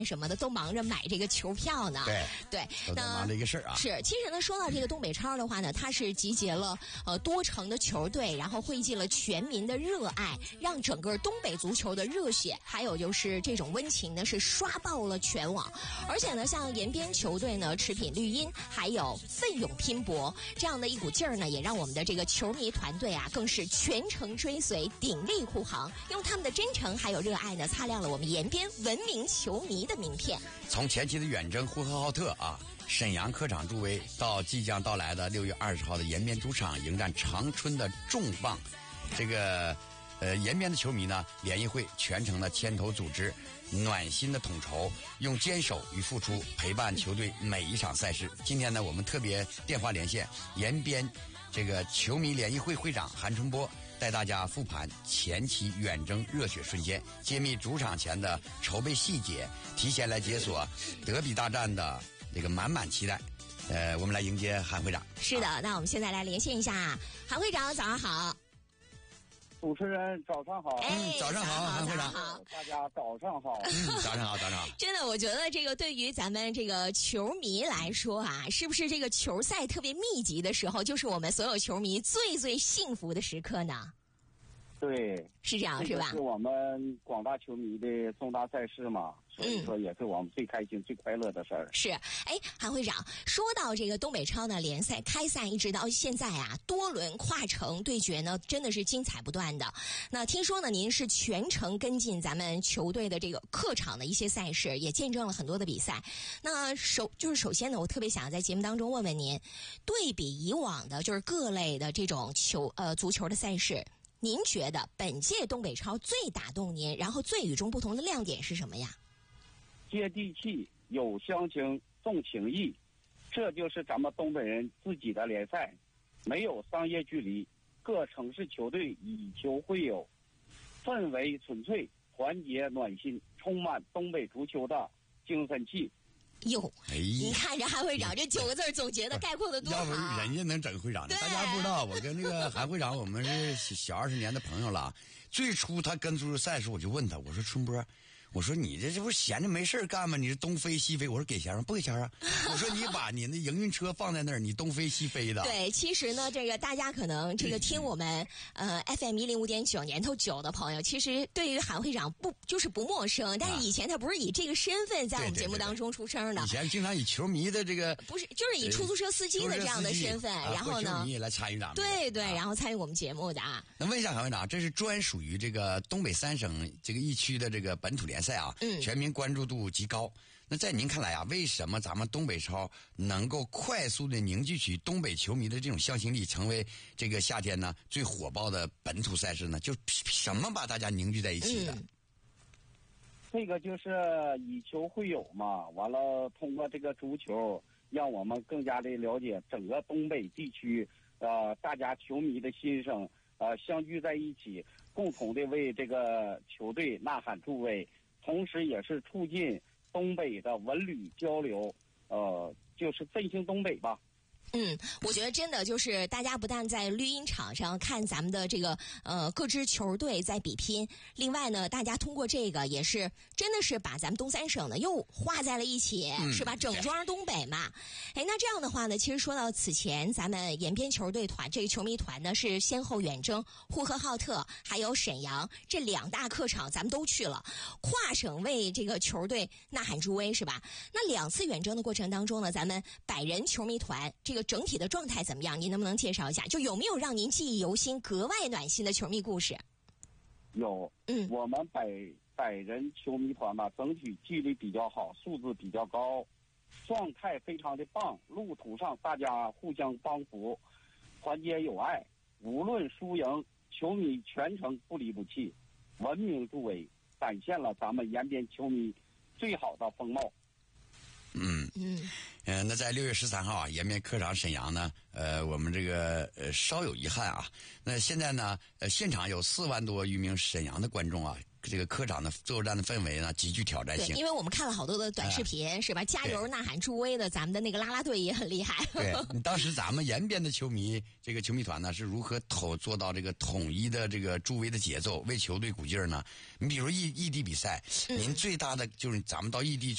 什么的都忙着买这个球票呢。对， 都在忙这个事儿啊。 是，其实呢，说到这个东北超的话呢，它是集结了多城的球队，然后汇集了全民的热爱，让整个东北足球的热血，还有就是这种温情呢，是刷爆了全网。而且呢，像延边球队呢，持品绿茵，还有奋勇拼搏这样的一股劲儿呢，也让我们的这个球迷团队啊，更是全程追随，鼎力护航，用他们的真诚还有热爱呢，擦亮了我们延边文明球迷的名片。 从前期的远征呼和浩特啊，沈阳客场助威，到即将到来的6月20号的延边主场迎战长春的重磅，这个延边的球迷呢，联谊会全程的牵头组织，暖心的统筹，用坚守与付出陪伴球队每一场赛事。今天呢，我们特别电话连线延边这个球迷联谊会会长韩春波，带大家复盘前期远征热血瞬间，揭秘主场前的筹备细节，提前来解锁德比大战的这个满满期待。我们来迎接韩会长。 是的，那我们现在来连线一下韩会长，早上好。 主持人早上好。 早上好，韩会长。 大家早上好。 早上好，早上好。 真的，我觉得这个对于咱们这个球迷来说啊，是不是这个球赛特别密集的时候，就是我们所有球迷最最幸福的时刻呢？ 对， 是这样，是吧？ 是我们广大球迷的重大赛事嘛，所以说也是我们最开心、最快乐的事儿。 是，韩会长，说到这个东北超呢，联赛开赛一直到现在啊，多轮跨城对决呢，真的是精彩不断的。那听说呢，您是全程跟进咱们球队的这个客场的一些赛事，也见证了很多的比赛。那首先呢，我特别想在节目当中问问您，对比以往的就是各类的这种足球的赛事，您觉得本届东北超最打动您，然后最与众不同的亮点是什么呀？ 接地气，有乡情，重情义，这就是咱们东北人自己的联赛，没有商业距离，各城市球队以球会友，氛围纯粹，团结暖心，充满东北足球的精神气。 哟，你看这韩会长这9个字总结的概括的多好。 要不人家能整会长呢？大家不知道，我跟这个韩会长，我们是小20年的朋友了。最初他跟足球赛的时候，我就问他，我说春波，我说你这不是闲着没事干吗？你是东飞西飞？我说给钱吗？不给钱啊。我说你把你的营运车放在那儿，你东飞西飞的。 对，其实呢，这个大家可能这个听我们FM 105.9年头9的朋友，其实对于韩会长不陌生，但是以前他不是以这个身份在我们节目当中出声的。 以前经常以球迷的这个不是，就是以出租车司机的这样的身份，然后呢， 球迷也来参与咱们。 对，然后参与我们节目的啊。 那问一下韩会长，这是专属于这个东北3省这个一区的这个本土联赛啊，全民关注度极高。那在您看来啊，为什么咱们东北超能够快速的凝聚起东北球迷的这种向心力，成为这个夏天呢最火爆的本土赛事呢？就什么把大家凝聚在一起的？ 这个就是以球会友嘛，完了通过这个足球，让我们更加的了解整个东北地区，大家球迷的心声，相聚在一起，共同的为这个球队呐喊助威，同时也是促进东北的文旅交流，就是振兴东北吧。 我觉得真的就是大家不但在绿茵场上看咱们的这个各支球队在比拼，另外呢，大家通过这个也是真的是把咱们东3省呢又画在了一起，是吧？整装东北嘛。那这样的话呢，其实说到此前，咱们延边球队团这个球迷团呢是先后远征呼和浩特还有沈阳这2大客场，咱们都去了，跨省为这个球队呐喊助威，是吧？那2次远征的过程当中呢，咱们100人球迷团这个整体的状态怎么样？您能不能介绍一下？就有没有让您记忆犹新、格外暖心的球迷故事？ 有，我们百人球迷团吧，整体纪律比较好，素质比较高，状态非常的棒。路途上大家互相帮扶，团结友爱，无论输赢，球迷全程不离不弃，文明助威，展现了咱们延边球迷最好的风貌。 那在6月13号啊，延边客场沈阳呢，我们这个稍有遗憾啊。那现在呢，现场有4万多余名沈阳的观众啊， 这个科长的作战的氛围呢极具挑战对， 性。 因为我们看了好多的短视频，是吧？加油呐喊助威的，咱们的那个啦啦队也很厉害。 对，当时咱们延边的球迷，这个球迷团呢是如何做到这个统一的这个助威的节奏，为球队鼓劲儿呢？你比如异地比赛，您最大的就是咱们到异地